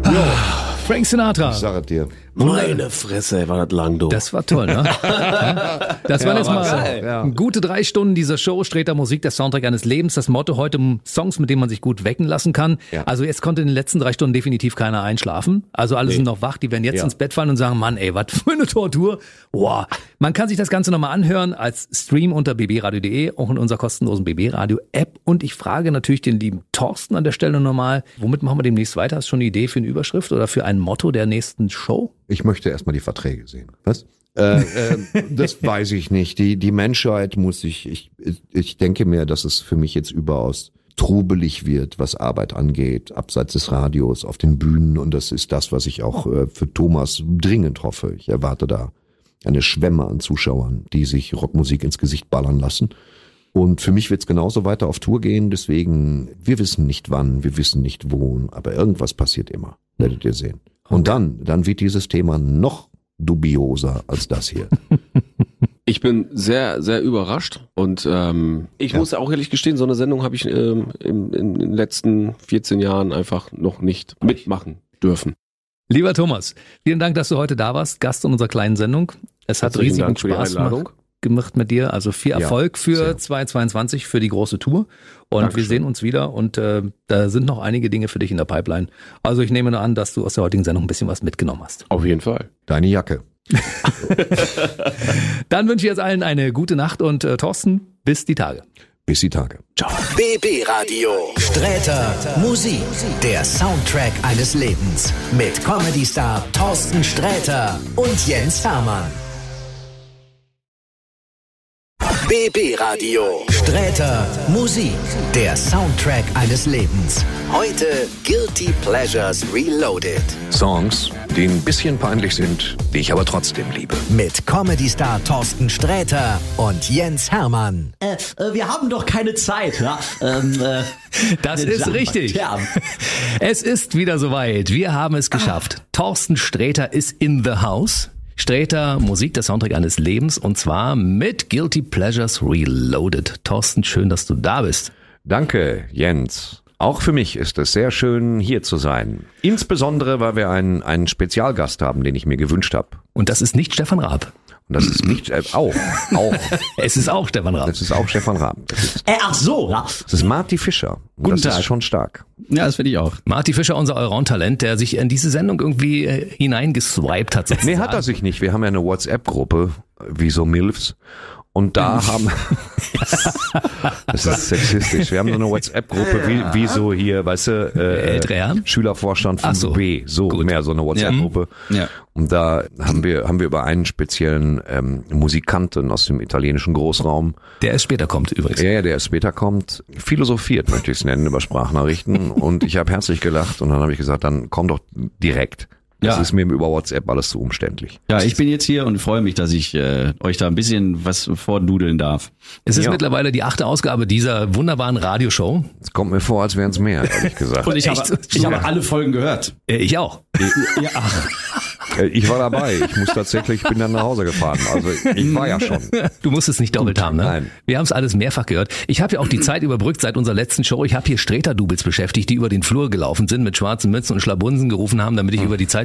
Frank Sinatra. Ich sage dir. Meine Fresse, war das lang, du. Das war toll, ne? Das waren jetzt mal gute 3 Stunden dieser Show. Streter Musik, der Soundtrack eines Lebens. Das Motto heute, Songs, mit denen man sich gut wecken lassen kann. Ja. Also jetzt konnte in den letzten 3 Stunden definitiv keiner einschlafen. Also alle sind noch wach, die werden jetzt ins Bett fallen und sagen, Mann, ey, was für eine Tortur. Wow. Man kann sich das Ganze nochmal anhören als Stream unter bbradio.de, auch in unserer kostenlosen BB Radio App. Und ich frage natürlich den lieben Thorsten an der Stelle nochmal, womit machen wir demnächst weiter? Hast du schon eine Idee für eine Überschrift oder für ein Motto der nächsten Show? Ich möchte erstmal die Verträge sehen. Was? Das weiß ich nicht. Die Menschheit muss ich denke mir, dass es für mich jetzt überaus trubelig wird, was Arbeit angeht, abseits des Radios, auf den Bühnen. Und das ist das, was ich auch für Thomas dringend hoffe. Ich erwarte da eine Schwemme an Zuschauern, die sich Rockmusik ins Gesicht ballern lassen. Und für mich wird es genauso weiter auf Tour gehen. Deswegen, wir wissen nicht wann, wir wissen nicht wo, aber irgendwas passiert immer. Werdet ihr sehen. Und dann wird dieses Thema noch dubioser als das hier. Ich bin sehr, sehr überrascht und ich muss auch ehrlich gestehen, so eine Sendung habe ich in den letzten 14 Jahren einfach noch nicht mitmachen dürfen. Lieber Thomas, vielen Dank, dass du heute da warst, Gast in unserer kleinen Sendung. Es hat riesigen Spaß gemacht mit dir, also viel Erfolg für 2022, für die große Tour und Dankeschön. Wir sehen uns wieder und da sind noch einige Dinge für dich in der Pipeline. Also ich nehme nur an, dass du aus der heutigen Sendung ein bisschen was mitgenommen hast. Auf jeden Fall. Deine Jacke. Dann wünsche ich jetzt allen eine gute Nacht und Thorsten, bis die Tage. Bis die Tage. Ciao. BB Radio. Sträter Musik. Der Soundtrack eines Lebens. Mit Comedy-Star Thorsten Sträter und Jens Hermann. BB Radio. Sträter Musik. Der Soundtrack eines Lebens. Heute Guilty Pleasures Reloaded. Songs, die ein bisschen peinlich sind, die ich aber trotzdem liebe. Mit Comedy-Star Thorsten Sträter und Jens Hermann. Wir haben doch keine Zeit. Ja? Das ist richtig. Ja. Es ist wieder soweit. Wir haben es geschafft. Thorsten Sträter ist in the house. Sträter Musik, der Soundtrack eines Lebens und zwar mit Guilty Pleasures Reloaded. Thorsten, schön, dass du da bist. Danke, Jens. Auch für mich ist es sehr schön, hier zu sein. Insbesondere, weil wir einen Spezialgast haben, den ich mir gewünscht habe. Und das ist nicht Stefan Raab. Und das ist nicht, auch. Es ist auch Stefan Raab. Es ist auch Stefan Raab. Ach so, ja. Es ist Marty Fischer. Und das ist schon stark. Ja, das finde ich auch. Marty Fischer, unser Allround-Talent, der sich in diese Sendung irgendwie hineingeswiped hat. Sozusagen. Nee, hat er sich nicht. Wir haben ja eine WhatsApp-Gruppe, wie so Milfs. Und da haben, das ist sexistisch, wir haben so eine WhatsApp-Gruppe, wie so hier, weißt du, Schülervorstand von B, so gut. Mehr so eine WhatsApp-Gruppe. Ja. Und da haben wir über einen speziellen Musikanten aus dem italienischen Großraum. Der erst später kommt übrigens. Ja, der erst später kommt. Philosophiert, möchte ich es nennen, über Sprachnachrichten. Und ich habe herzlich gelacht und dann habe ich gesagt, dann komm doch direkt. Das ist mir über WhatsApp alles zu umständlich. Ja, ich bin jetzt hier und freue mich, dass ich euch da ein bisschen was vordudeln darf. Es ist mittlerweile die 8. Ausgabe dieser wunderbaren Radioshow. Es kommt mir vor, als wären es mehr, ehrlich gesagt. Und ich habe alle Folgen gehört. Ich auch. Ja. Ich war dabei. Ich bin dann nach Hause gefahren. Also ich war ja schon. Du musst es nicht doppelt haben, ne? Nein. Wir haben es alles mehrfach gehört. Ich habe ja auch die Zeit überbrückt seit unserer letzten Show. Ich habe hier Sträter-Doubles beschäftigt, die über den Flur gelaufen sind, mit schwarzen Mützen und Schlabunsen gerufen haben, damit ich über die Zeit